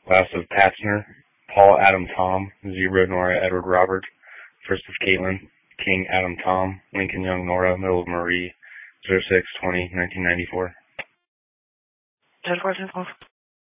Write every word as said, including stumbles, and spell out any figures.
Last of Patzner, Paul Adam Tom, Zebra Nora Edward Robert, first of Caitlin, King Adam Tom, Lincoln Young Nora, middle of Marie, zero six twenty nineteen ninety-four. Ten questions,